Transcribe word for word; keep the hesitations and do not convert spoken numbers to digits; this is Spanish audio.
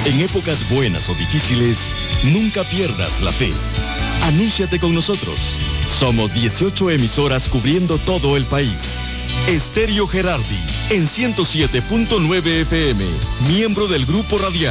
En épocas buenas o difíciles, nunca pierdas la fe. Anúnciate con nosotros. Somos dieciocho emisoras cubriendo todo el país. Estéreo Gerardi, en ciento siete punto nueve F M, miembro del Grupo Radial.